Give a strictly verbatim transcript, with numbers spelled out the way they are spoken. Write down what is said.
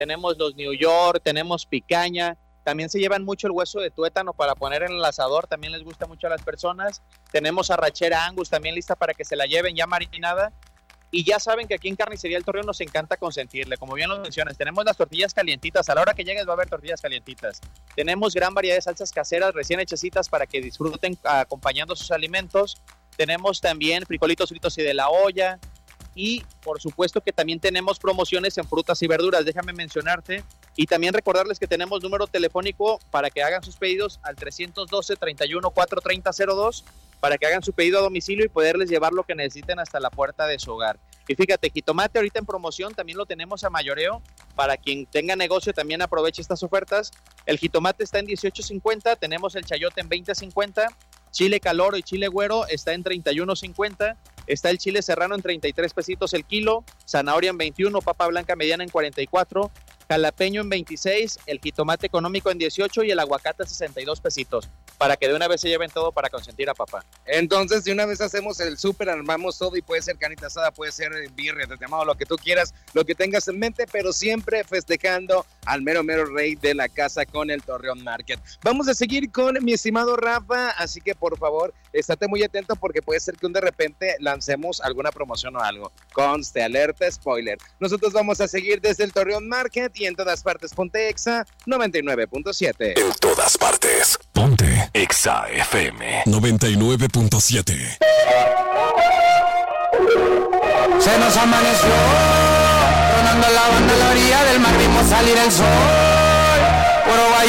tenemos los New York, tenemos picaña, también se llevan mucho el hueso de tuétano para poner en el asador, también les gusta mucho a las personas. Tenemos arrachera Angus también lista para que se la lleven ya marinada. Y ya saben que aquí en Carnicería El Torreón nos encanta consentirle, como bien lo mencionas, tenemos las tortillas calientitas, a la hora que llegues va a haber tortillas calientitas. Tenemos gran variedad de salsas caseras recién hechecitas para que disfruten acompañando sus alimentos. Tenemos también frijolitos fritos y de la olla. Y por supuesto que también tenemos promociones en frutas y verduras, déjame mencionarte. Y también recordarles que tenemos número telefónico para que hagan sus pedidos al trescientos doce, treinta y uno, cuatrocientos treinta, cero dos, para que hagan su pedido a domicilio y poderles llevar lo que necesiten hasta la puerta de su hogar. Y fíjate, jitomate ahorita en promoción también lo tenemos a mayoreo, para quien tenga negocio también aproveche estas ofertas. El jitomate está en dieciocho cincuenta, tenemos el chayote en veinte cincuenta, chile caloro y chile güero está en treinta y uno cincuenta, está el chile serrano en treinta y tres pesitos el kilo, zanahoria en veintiuno, papa blanca mediana en cuarenta y cuatro, jalapeño en veintiséis, el jitomate económico en dieciocho y el aguacate sesenta y dos pesitos, para que de una vez se lleven todo para consentir a papá. Entonces, de una vez hacemos el súper, armamos todo y puede ser carnita asada, puede ser birria, llamado lo que tú quieras, lo que tengas en mente, pero siempre festejando al mero mero rey de la casa con el Torreón Market. Vamos a seguir con mi estimado Rafa, así que por favor, estate muy atento porque puede ser que un de repente lancemos alguna promoción o algo. Conste, alerta, spoiler. Nosotros vamos a seguir desde el Torreón Market y en todas partes ponte Exa noventa y nueve punto siete. En todas partes ponte Exa F M noventa y nueve punto siete. Se nos amaneció, tronando la banda a la orilla del mar, vimos salir el sol. Puro